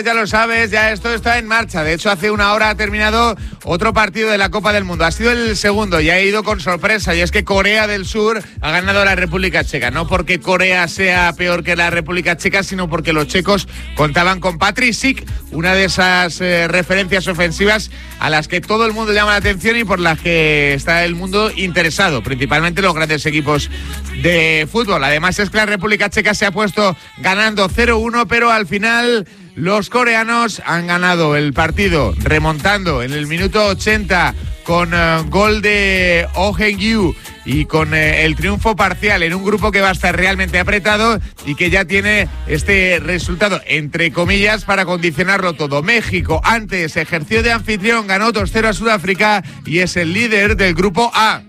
Ya lo sabes, ya esto está en marcha. De hecho, hace una hora ha terminado otro partido de la Copa del Mundo. Ha sido el segundo y ha ido con sorpresa. Y es que Corea del Sur ha ganado a la República Checa. No porque Corea sea peor que la República Checa, sino porque los checos contaban con Patrik Schick, una de esas referencias ofensivas a las que todo el mundo llama la atención y por las que está el mundo interesado, principalmente los grandes equipos de fútbol. Además es que la República Checa se ha puesto ganando 0-1, pero al final los coreanos han ganado el partido remontando en el minuto 80 con gol de Oh Hae-gyu y con el triunfo parcial en un grupo que va a estar realmente apretado y que ya tiene este resultado, entre comillas, para condicionarlo todo. México antes ejerció de anfitrión, ganó 2-0 a Sudáfrica y es el líder del grupo A.